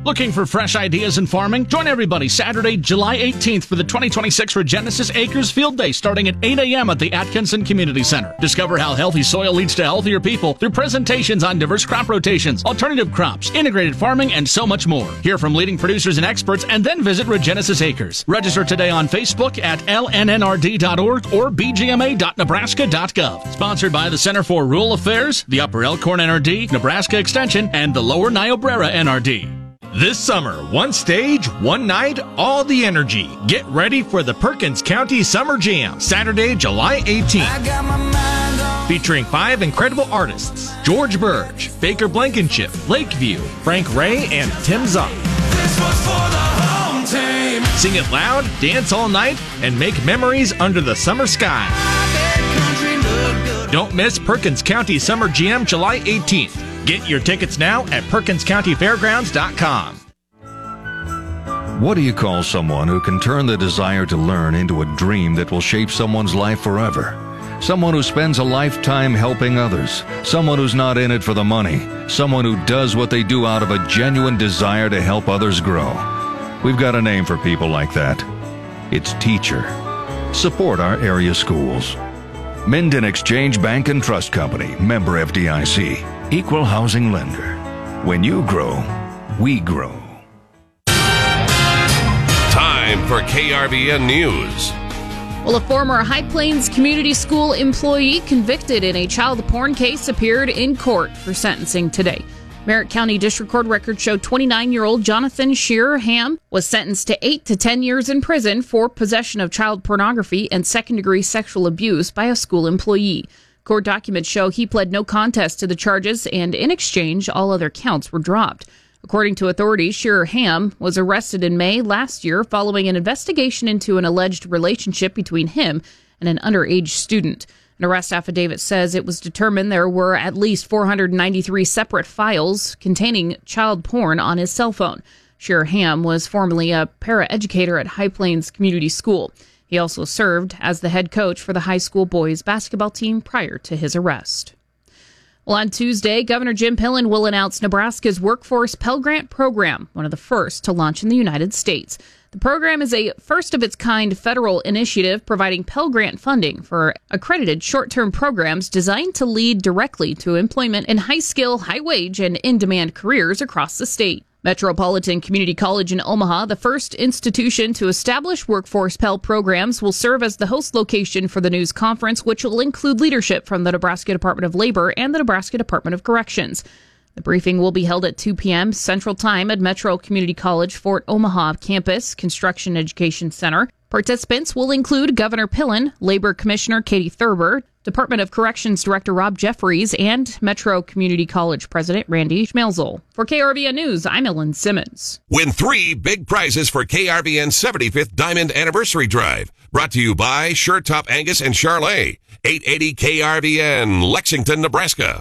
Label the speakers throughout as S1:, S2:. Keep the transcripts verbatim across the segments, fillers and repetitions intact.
S1: Looking for fresh ideas in farming? Join everybody Saturday, July eighteenth for the twenty twenty-six Regenesis Acres Field Day starting at eight a.m. at the Atkinson Community Center. Discover how healthy soil leads to healthier people through presentations on diverse crop rotations, alternative crops, integrated farming, and so much more. Hear from leading producers and experts and then visit Regenesis Acres. Register today on Facebook at L N N R D dot org or B G M A dot Nebraska dot gov. Sponsored by the Center for Rural Affairs, the Upper Elkhorn N R D, Nebraska Extension, and the Lower Niobrara N R D.
S2: This summer, one stage, one night, all the energy. Get ready for the Perkins County Summer Jam, Saturday, July eighteenth. Featuring five incredible artists, George Burge, Baker Blankenship, Lakeview, Frank Ray, and Tim Zock. Sing it loud, dance all night, and make memories under the summer sky. Don't miss Perkins County Summer Jam, July eighteenth. Get your tickets now at Perkins County Fairgrounds dot com.
S3: What do you call someone who can turn the desire to learn into a dream that will shape someone's life forever? Someone who spends a lifetime helping others. Someone who's not in it for the money. Someone who does what they do out of a genuine desire to help others grow. We've got a name for people like that. It's teacher. Support our area schools. Minden Exchange Bank and Trust Company, member F D I C. Equal housing lender. When you grow, we grow.
S4: Time for K R V N News.
S5: Well, a former High Plains Community School employee convicted in a child porn case appeared in court for sentencing today. Merritt County District Court records show twenty-nine-year-old Jonathan Shearer Ham was sentenced to eight to ten years in prison for possession of child pornography and second-degree sexual abuse by a school employee. Court documents show he pled no contest to the charges, and in exchange, all other counts were dropped. According to authorities, Shearer Ham was arrested in May last year following an investigation into an alleged relationship between him and an underage student. An arrest affidavit says it was determined there were at least four hundred ninety-three separate files containing child porn on his cell phone. Shearer Ham was formerly a paraeducator at High Plains Community School. He also served as the head coach for the high school boys basketball team prior to his arrest. Well, on Tuesday, Governor Jim Pillen will announce Nebraska's Workforce Pell Grant program, one of the first to launch in the United States. The program is a first-of-its-kind federal initiative providing Pell Grant funding for accredited short-term programs designed to lead directly to employment in high-skill, high-wage, and in-demand careers across the state. Metropolitan Community College in Omaha, the first institution to establish Workforce Pell programs, will serve as the host location for the news conference, which will include leadership from the Nebraska Department of Labor and the Nebraska Department of Corrections. The briefing will be held at two p.m. Central Time at Metro Community College Fort Omaha Campus Construction Education Center. Participants will include Governor Pillen, Labor Commissioner Katie Thurber, Department of Corrections Director Rob Jeffries, and Metro Community College President Randy Schmelzel. For K R V N News, I'm Ellen Simmons.
S4: Win three big prizes for K R V N's seventy-fifth Diamond Anniversary Drive. Brought to you by Sure Top Angus and Charlet. eight eighty K R V N, Lexington, Nebraska.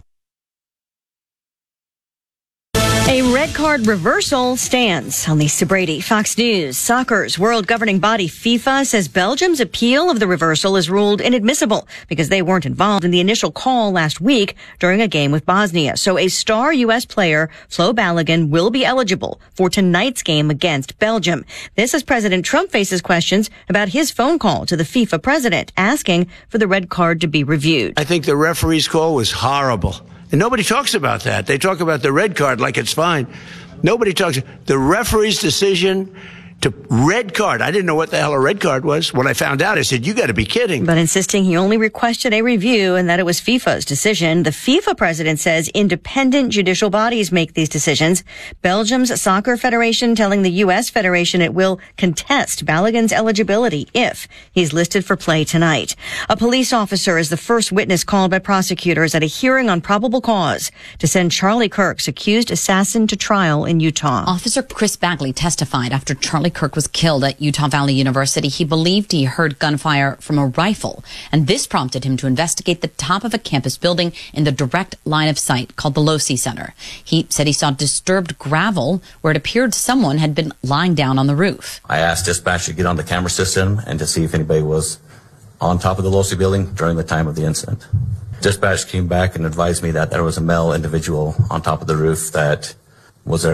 S6: A red card reversal stands. On Lisa Brady, Fox News. Soccer's world governing body FIFA says Belgium's appeal of the reversal is ruled inadmissible because they weren't involved in the initial call last week during a game with Bosnia. So a star U S player, Flo Balogun, will be eligible for tonight's game against Belgium. This as President Trump faces questions about his phone call to the FIFA president asking for the red card to be reviewed.
S7: I think the referee's call was horrible. And nobody talks about that. They talk about the red card like it's fine. Nobody talks. The referee's decision to red card. I didn't know what the hell a red card was. When I found out, I said, you got to be kidding.
S6: But insisting he only requested a review and that it was FIFA's decision. The FIFA president says independent judicial bodies make these decisions. Belgium's soccer federation telling the U S federation it will contest Balogun's eligibility if he's listed for play tonight. A police officer is the first witness called by prosecutors at a hearing on probable cause to send Charlie Kirk's accused assassin to trial in Utah.
S8: Officer Chris Bagley testified after Charlie Kirk was killed at Utah Valley University. He believed he heard gunfire from a rifle, and this prompted him to investigate the top of a campus building in the direct line of sight called the Losey Center. He said he saw disturbed gravel where it appeared someone had been lying down on the roof.
S9: I asked dispatch to get on the camera system and to see if anybody was on top of the Losey building during the time of the incident. Dispatch came back and advised me that there was a male individual on top of the roof that was there